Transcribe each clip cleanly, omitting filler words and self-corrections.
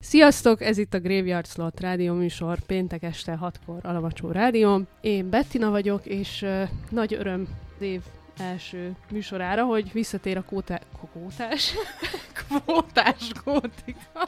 Sziasztok, ez itt a Graveyard Slot rádió műsor, péntek este 6-kor Alamacsó Rádió. Én Bettina vagyok, és nagy öröm az év első műsorára, hogy visszatér a kvótás gótika.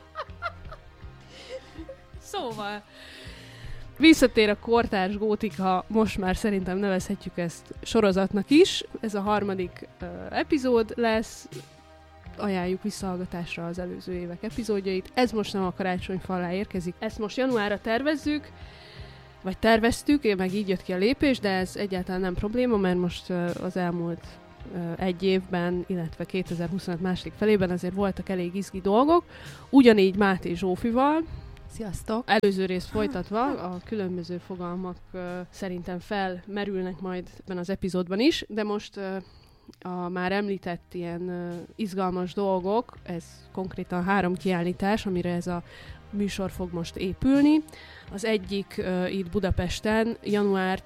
Szóval visszatér a kortárs gótika, most már szerintem nevezhetjük ezt sorozatnak is. Ez a harmadik epizód lesz. Ajánljuk visszahallgatásra az előző évek epizódjait. Ez most nem a karácsonyfa alá érkezik. Ezt most januárra tervezzük, vagy terveztük, meg így jött ki a lépés, de ez egyáltalán nem probléma, mert most az elmúlt egy évben, illetve 2025 második felében azért voltak elég izgi dolgok. Ugyanígy Máté Zsófival. Sziasztok! Előző részt folytatva, a különböző fogalmak szerintem felmerülnek majd ebben az epizódban is, de most a már említett ilyen izgalmas dolgok, ez konkrétan 3 kiállítás, amire ez a műsor fog most épülni. Az egyik itt Budapesten január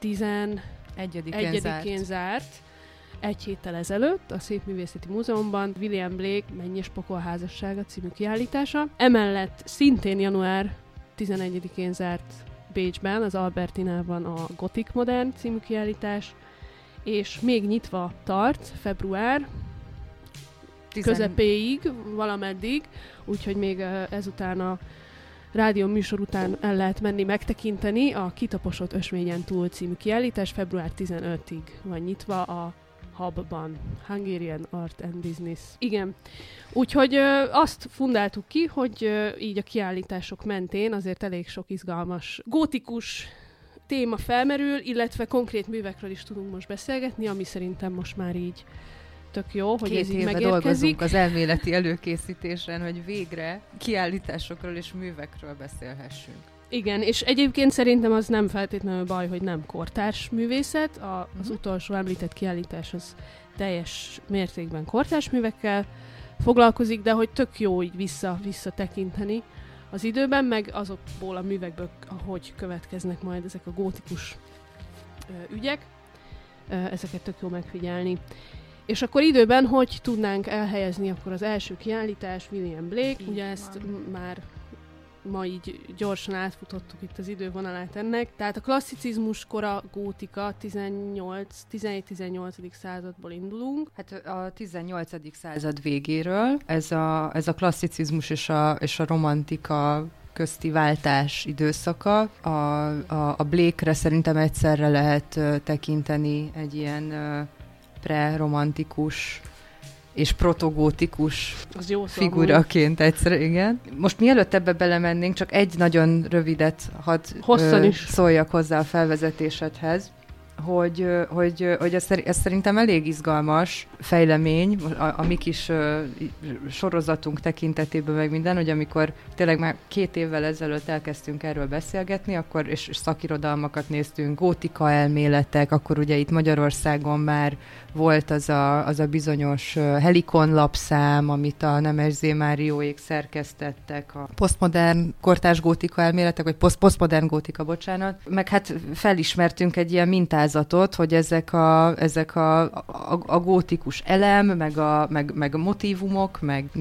11-én zárt, egy héttel ezelőtt a Szépművészeti Múzeumban William Blake Mennyes Pokol házassága című kiállítása. Emellett szintén január 11-én zárt Bécsben, az Albertinában a Gothic Modern című kiállítás, és még nyitva tart február közepéig, valameddig, úgyhogy még ezután a rádió műsor után el lehet menni megtekinteni a Kitaposott Ösvényen túl című kiállítás. Február 15-ig van nyitva a Hubban, Hungarian Art and Business. Igen. Úgyhogy azt fundáltuk ki, hogy így a kiállítások mentén azért elég sok izgalmas gótikus téma felmerül, illetve konkrét művekről is tudunk most beszélgetni, ami szerintem most már így tök jó, hogy 2 ez így éve megérkezik. dolgozunk az elméleti előkészítésen, hogy végre kiállításokról és művekről beszélhessünk. Igen, és egyébként szerintem az nem feltétlenül baj, hogy nem kortárs művészet. Az utolsó említett kiállítás az teljes mértékben kortárs művekkel foglalkozik, de hogy tök jó így visszatekinteni az időben, meg azokból a művekből, ahogy következnek majd ezek a gótikus ügyek. Ezeket tök jó megfigyelni. És akkor időben, hogy tudnánk elhelyezni akkor az első kiállítás, William Blake, ugye ezt már ma így gyorsan átfutottuk itt az idővonalát ennek. Tehát a klasszicizmus kora gótika 17-18. századból indulunk. Hát a 18. század végéről ez a klasszicizmus és a romantika közti váltás időszaka. A Blake-re szerintem egyszerre lehet tekinteni egy ilyen pre-romantikus és protogótikus figuraként egyszer, igen. Most mielőtt ebbe belemennénk, csak egy nagyon rövidet hadd szóljak hozzá a felvezetésedhez, hogy ez szerintem elég izgalmas fejlemény, a mi kis sorozatunk tekintetében meg minden, hogy amikor tényleg már 2 évvel ezelőtt elkezdtünk erről beszélgetni, akkor és szakirodalmakat néztünk, gótika elméletek, akkor ugye itt Magyarországon már volt az a bizonyos Helikon lapszám, amit a Nemes Zé Márióék szerkesztettek, a posztmodern kortárs gótika elméletek, vagy posztmodern gótika, bocsánat. Meg hát felismertünk egy ilyen mintázatot, hogy ezek a gótikus elem, meg a motívumok,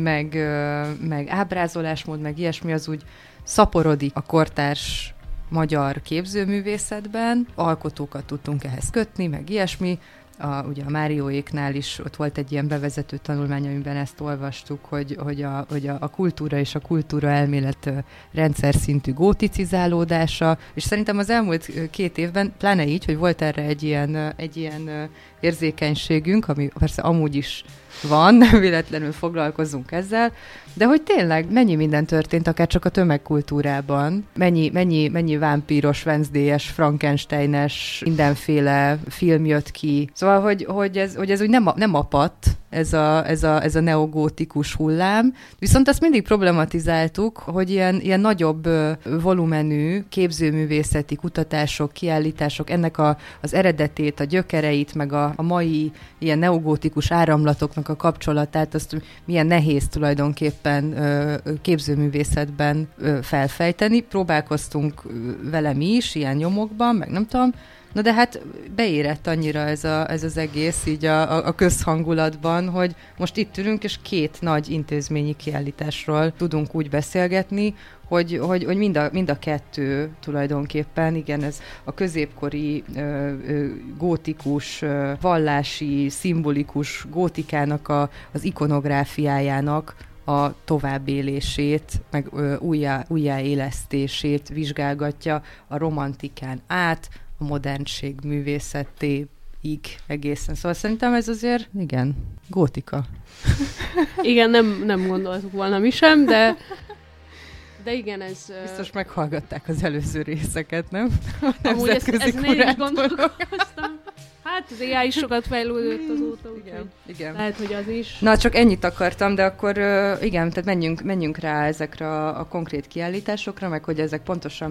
meg ábrázolásmód, meg ilyesmi az úgy szaporodik a kortárs magyar képzőművészetben. Alkotókat tudtunk ehhez kötni, meg ilyesmi. Ugye a Márióéknál is ott volt egy ilyen bevezető tanulmány, amiben ezt olvastuk, hogy a kultúra és a kultúra elmélet rendszer szintű góticizálódása, és szerintem az elmúlt 2 évben, pláne így, hogy volt erre egy ilyen érzékenységünk, ami persze amúgy is van, nem véletlenül foglalkozunk ezzel, de hogy tényleg mennyi minden történt, akár csak a tömegkultúrában, mennyi vámpíros, Wednesday-es, Frankenstein-es, mindenféle film jött ki. Szóval, hogy ez úgy nem apadt, ez a neogótikus hullám, viszont azt mindig problematizáltuk, hogy ilyen nagyobb volumenű képzőművészeti kutatások, kiállítások, ennek az eredetét, a gyökereit, meg a mai ilyen neogótikus áramlatoknak a kapcsolatát, azt milyen nehéz tulajdonképpen képzőművészetben felfejteni. Próbálkoztunk vele mi is, ilyen nyomokban, meg nem tudom, Na de hát beérett annyira ez az egész így a közhangulatban, hogy most itt ülünk, és 2 nagy intézményi kiállításról tudunk úgy beszélgetni, hogy mind a 2 tulajdonképpen, igen, ez a középkori gótikus, vallási, szimbolikus gótikának az ikonográfiájának a továbbélését, meg újjáélesztését vizsgálgatja a romantikán át, a modernség művészetéig egészen. Szóval szerintem ez azért, igen, gótika. Igen, nem gondoltuk volna mi sem, de igen, ez... Biztos meghallgatták az előző részeket, nem? Amúgy ezen én is gondolkoztam. Hát az AI is sokat fejlődött azóta, igen. Lehet, hogy az is. Na, csak ennyit akartam, de akkor igen, tehát menjünk rá ezekre a konkrét kiállításokra, meg hogy ezek pontosan